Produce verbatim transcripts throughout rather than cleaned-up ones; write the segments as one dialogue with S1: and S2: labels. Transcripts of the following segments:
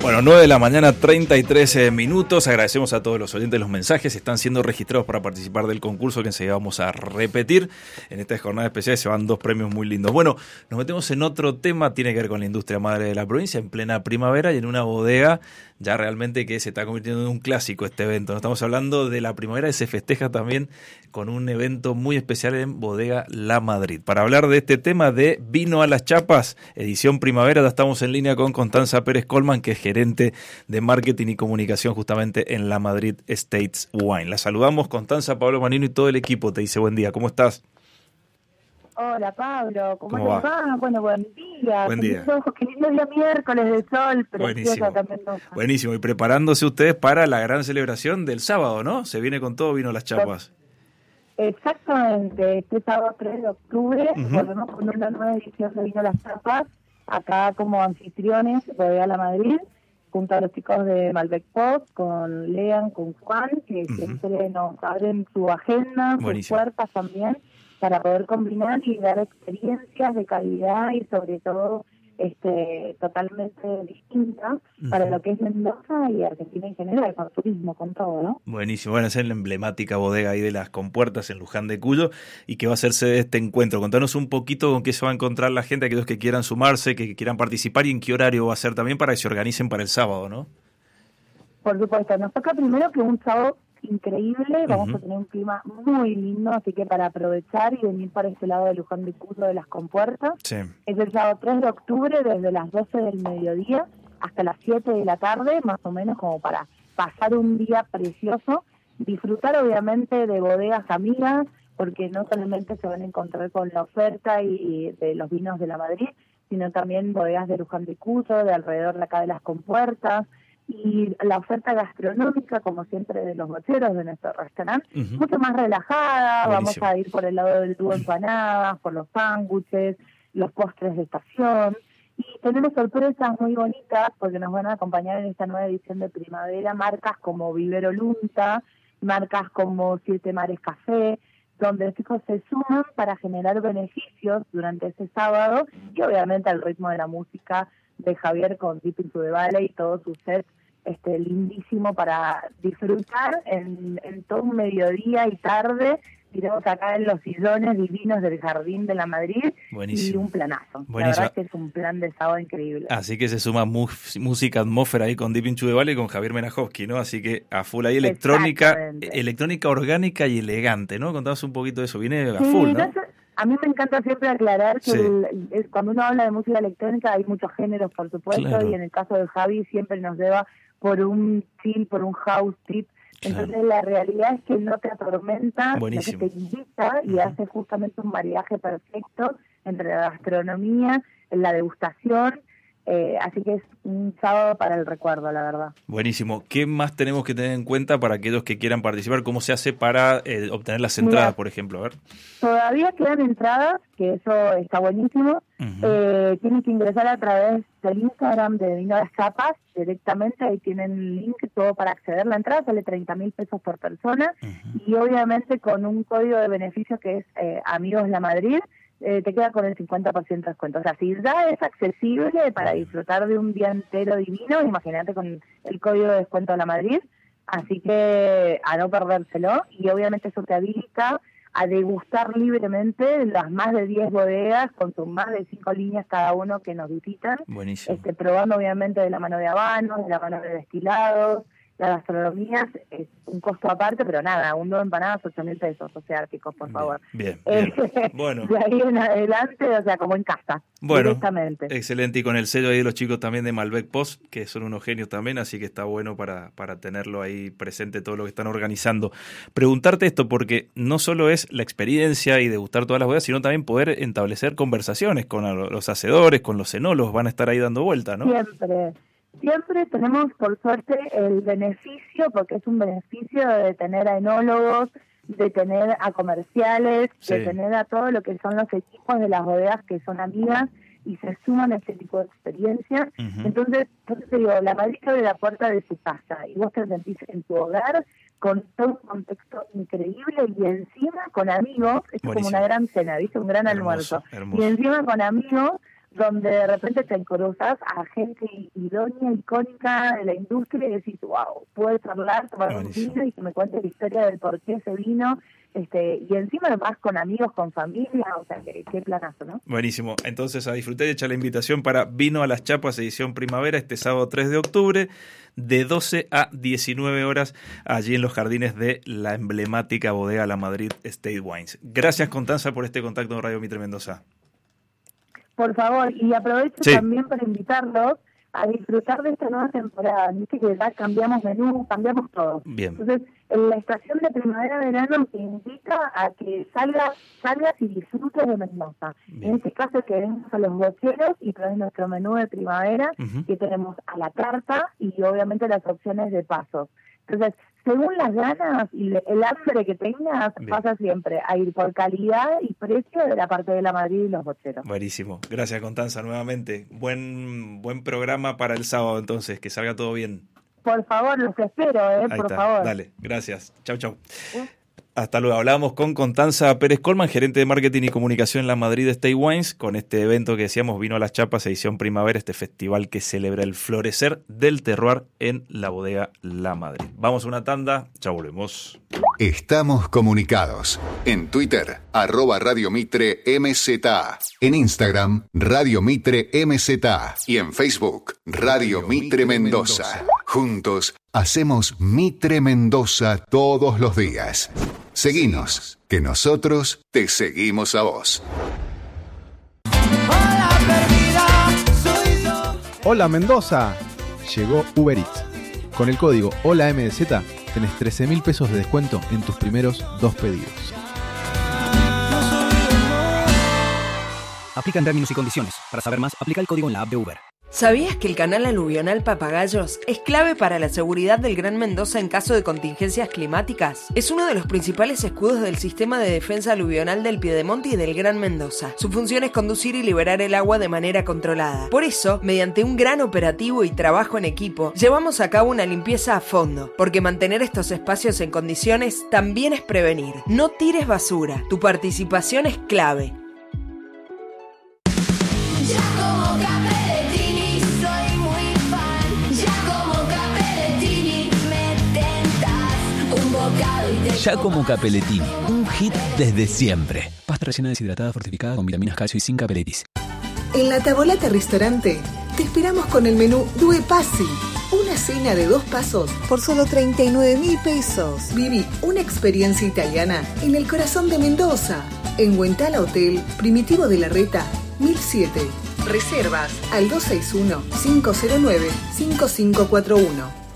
S1: Bueno, nueve de la mañana, treinta y tres minutos. Agradecemos a todos los oyentes los mensajes. Están siendo registrados para participar del concurso que enseguida vamos a repetir. En esta jornada especial se van dos premios muy lindos. Bueno, nos metemos en otro tema. Tiene que ver con la industria madre de la provincia en plena primavera y en una bodega ya realmente que se está convirtiendo en un clásico este evento. No estamos hablando de la primavera y se festeja también con un evento muy especial en Bodega La Madrid. Para hablar de este tema de Vino a las Chapas, edición primavera, ya estamos en línea con Constanza Pérez Colman, que es gerente de marketing y comunicación justamente en La Madrid Estates Wine. La saludamos, Constanza, Pablo Manino y todo el equipo. Te dice buen día, ¿cómo estás?
S2: Hola Pablo, ¿cómo,
S1: ¿Cómo
S2: te
S1: va?
S2: va? Bueno, buen día.
S1: Buen día.
S2: Qué lindo, qué lindo día miércoles de sol,
S1: Buenísimo.
S2: preciosa también. No.
S1: Buenísimo, y preparándose ustedes para la gran celebración del sábado, ¿no? Se viene con todo Vino a las Chapas.
S2: Exactamente, este sábado tres de octubre uh-huh. volvemos con una nueva edición de Vino a las Chapas, acá como anfitriones Bodega La Madrid, junto a los chicos de Malbec Post, con Lean, con Juan, que uh-huh. siempre nos abren su agenda,
S1: Buenísimo.
S2: sus puertas también, para poder combinar y dar experiencias de calidad y sobre todo este totalmente distintas uh-huh. para lo que es Mendoza y Argentina en general, con turismo, con todo, ¿no?
S1: Buenísimo, van a ser la emblemática bodega ahí de las Compuertas en Luján de Cuyo y que va a hacerse de este encuentro. Contanos un poquito con qué se va a encontrar la gente, aquellos que quieran sumarse, que quieran participar y en qué horario va a ser también para que se organicen para el sábado, ¿no?
S2: Por supuesto, nos toca primero que un sábado increíble, vamos uh-huh. a tener un clima muy lindo, así que para aprovechar y venir para este lado de Luján de Cuyo de las Compuertas,
S1: sí.
S2: es el sábado tres de octubre desde las doce del mediodía hasta las siete de la tarde, más o menos como para pasar un día precioso, disfrutar obviamente de bodegas amigas, porque no solamente se van a encontrar con la oferta y, y de los vinos de La Madrid, sino también bodegas de Luján de Cuyo, de alrededor de acá de las Compuertas, y la oferta gastronómica, como siempre, de los bocheros de nuestro restaurante, uh-huh. mucho más relajada.
S1: Buenísimo.
S2: Vamos a ir por el lado del dúo empanadas, por los sándwiches, los postres de estación, y tenemos sorpresas muy bonitas porque nos van a acompañar en esta nueva edición de primavera marcas como Vivero Lunta, marcas como Siete Mares Café, donde los chicos se suman para generar beneficios durante ese sábado y obviamente al ritmo de la música de Javier con Deep Into the Valley y todo su set este lindísimo para disfrutar en, en todo un mediodía y tarde. Tiramos acá en los sillones divinos del Jardín de La Madrid. Buenísimo. Y un planazo.
S1: Buenísimo.
S2: La verdad es que es un plan de sábado increíble.
S1: Así que se suma mu- música, atmósfera ahí con Deep Into the Valley y con Javier Menajowski, ¿no? Así que a full ahí electrónica, electrónica orgánica y elegante, ¿no? Contanos un poquito de eso, viene a
S2: sí,
S1: full, ¿no?
S2: no sé, a mí me encanta siempre aclarar que
S1: sí.
S2: el, el, cuando uno habla de música electrónica hay muchos géneros, por supuesto, claro. y en el caso de Javi siempre nos lleva por un chill, por un house trip. Entonces claro. la realidad es que no te atormenta,
S1: Buenísimo.
S2: sino que te invita y uh-huh. hace justamente un maridaje perfecto entre la gastronomía, la degustación, eh, así que es un sábado para el recuerdo, la verdad.
S1: Buenísimo. ¿Qué más tenemos que tener en cuenta para aquellos que quieran participar? ¿Cómo se hace para eh, obtener las entradas, Mira, por ejemplo? A ver.
S2: Todavía quedan entradas, que eso está buenísimo. Uh-huh. Eh, tienen que ingresar a través del Instagram de Vino a las Chapas directamente, ahí tienen el link, todo para acceder. La entrada sale treinta mil pesos por persona uh-huh. y obviamente con un código de beneficio que es eh, Amigos La Madrid, eh, te queda con el cincuenta por ciento de descuento. O sea, si ya es accesible para disfrutar de un día entero divino, imagínate con el código de descuento de La Madrid, así que a no perdérselo, y obviamente eso te habilita a degustar libremente las más de diez bodegas con sus más de cinco líneas cada uno que nos visitan.
S1: Buenísimo.
S2: Este, probando obviamente de la mano de habanos, de la mano de destilados. La gastronomía es un costo aparte, pero nada, un dos empanadas, ocho mil pesos, o sea, chicos, por favor.
S1: Bien, bien. bien.
S2: Eh,
S1: bueno.
S2: De ahí en adelante, o sea, como en casa,
S1: bueno,
S2: directamente.
S1: Excelente, y con el sello ahí de los chicos también de Malbec Post, que son unos genios también, así que está bueno para, para tenerlo ahí presente todo lo que están organizando. Preguntarte esto, porque no solo es la experiencia y degustar todas las bodegas, sino también poder establecer conversaciones con los hacedores, con los enólogos, van a estar ahí dando vuelta, ¿no?
S2: Siempre. Siempre tenemos, por suerte, el beneficio, porque es un beneficio de tener a enólogos, de tener a comerciales, sí. de tener a todo lo que son los equipos de las bodegas que son amigas y se suman a este tipo de experiencias. Uh-huh. Entonces, yo te digo, La Madrid abre la puerta de su casa y vos te sentís en tu hogar con todo un contexto increíble y encima con amigos, esto es como una gran cena, ¿viste? Un gran
S1: hermoso,
S2: almuerzo.
S1: Hermoso.
S2: Y encima con amigos, donde de repente te cruzas a gente idónea, icónica de la industria y decís, wow, puedes hablar, tomar un vino y que me cuente la historia del por qué ese vino. Este, y encima además con amigos, con familia, o sea, qué, qué planazo, ¿no?
S1: Buenísimo. Entonces, a disfrutar y echar la invitación para Vino a las Chapas edición primavera este sábado tres de octubre, de doce a diecinueve horas, allí en los jardines de la emblemática bodega La Madrid Estate Wines. Gracias, Constanza, por este contacto en Radio Mitre Mendoza.
S2: Por favor, y aprovecho
S1: sí.
S2: también para invitarlos a disfrutar de esta nueva temporada. Viste que ya cambiamos menú, cambiamos todo.
S1: Bien.
S2: Entonces, en la estación de primavera-verano te invita a que salgas, salgas y disfrutes de Mendoza. Bien. En este caso, que vengas a los bocheros y traes nuestro menú de primavera, uh-huh. que tenemos a la carta y obviamente las opciones de pasos. Entonces, según las ganas y el hambre que tengas, bien. Pasa siempre a ir por calidad y precio de la parte de La Madrid y los bocheros.
S1: Buenísimo. Gracias, Constanza, nuevamente. Buen buen programa para el sábado, entonces. Que salga todo bien.
S2: Por favor, los espero, ¿eh?
S1: Ahí
S2: por
S1: está.
S2: favor.
S1: Dale, gracias. Chau, chau. ¿Eh? Hasta luego. Hablábamos con Constanza Pérez Colman, gerente de marketing y comunicación en La Madrid Estate Wines, con este evento que decíamos, Vino a las Chapas, edición primavera, este festival que celebra el florecer del terroir en la bodega La Madrid. Vamos a una tanda, ya volvemos.
S3: Estamos comunicados. En Twitter, arroba Radio Mitre M Z A. En Instagram, Radio Mitre M Z A. Y en Facebook, Radio Mitre Mendoza. Juntos, hacemos Mitre Mendoza todos los días. Seguinos, que nosotros te seguimos a vos.
S4: Hola, perdida, soy yo.
S5: Hola, Mendoza. Llegó Uber Eats. Con el código HOLAMDZ tenés trece mil pesos de descuento en tus primeros dos pedidos.
S6: Aplican términos y condiciones. Para saber más, aplica el código en la app de Uber.
S7: ¿Sabías que el canal aluvional Papagayos es clave para la seguridad del Gran Mendoza en caso de contingencias climáticas? Es uno de los principales escudos del sistema de defensa aluvional del Piedemonte y del Gran Mendoza. Su función es conducir y liberar el agua de manera controlada. Por eso, mediante un gran operativo y trabajo en equipo, llevamos a cabo una limpieza a fondo, porque mantener estos espacios en condiciones también es prevenir. No tires basura. Tu participación es clave.
S8: Giacomo Capellettini, un hit desde siempre. Pasta rellena deshidratada fortificada con vitaminas, calcio y sin capelletis.
S9: En la Tavolata Restaurante te esperamos con el menú Due Passi, una cena de dos pasos por solo treinta y nueve mil pesos. Viví una experiencia italiana en el corazón de Mendoza, en Huentala Hotel, Primitivo de la Reta, mil siete. Reservas al dos seis uno, cinco cero nueve, cinco cinco cuatro uno.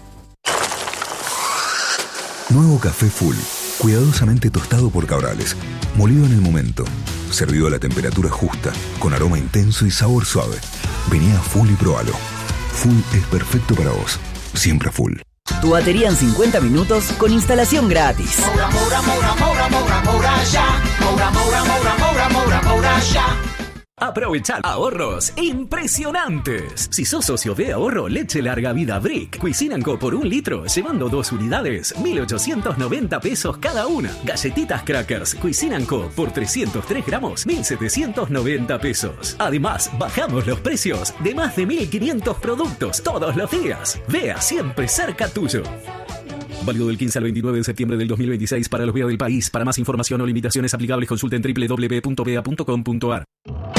S10: Nuevo café Full, cuidadosamente tostado por Cabrales, molido en el momento, servido a la temperatura justa, con aroma intenso y sabor suave. Vení a Full y probalo. Full es perfecto para vos, siempre Full.
S8: Tu batería en cincuenta minutos con instalación gratis.
S4: Moura, moura, moura, moura, moura, moura, ya. Moura, moura, moura, moura, moura, moura, ya.
S11: Aprovechar ahorros impresionantes. Si sos socio de ahorro Leche Larga Vida Brick, Cuisinant Co por un litro, llevando dos unidades, mil ochocientos noventa pesos cada una. Galletitas Crackers Cuisinant Co por trescientos tres gramos, mil setecientos noventa pesos. Además, bajamos los precios de más de mil quinientos productos todos los días. Vea siempre cerca tuyo. Válido del quince al veintinueve de septiembre del dos mil veintiséis para los B E A del país. Para más información o limitaciones aplicables, consulten doble u doble u doble u punto b e a punto com punto a r.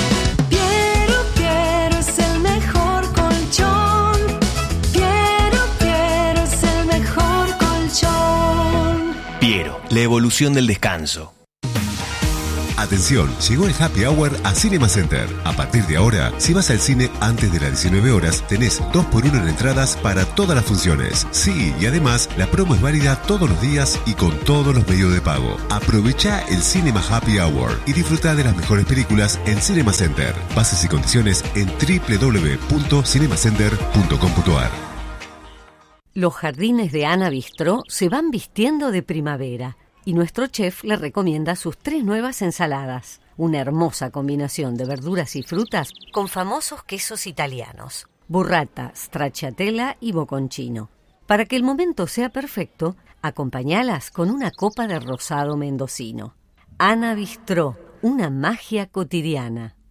S12: Piero, la evolución del descanso.
S13: Atención, llegó el Happy Hour a Cinema Center. A partir de ahora, si vas al cine antes de las diecinueve horas, tenés dos por uno en entradas para todas las funciones. Sí, y además, la promo es válida todos los días y con todos los medios de pago. Aprovecha el Cinema Happy Hour y disfruta de las mejores películas en Cinema Center. Bases y condiciones en doble u doble u doble u punto cinema center punto com punto a r.
S14: Los jardines de Ana Bistró se van vistiendo de primavera y nuestro chef le recomienda sus tres nuevas ensaladas. Una hermosa combinación de verduras y frutas con famosos quesos italianos: burrata, stracciatella y bocconcino. Para que el momento sea perfecto, acompáñalas con una copa de rosado mendocino. Ana Bistró, una magia cotidiana.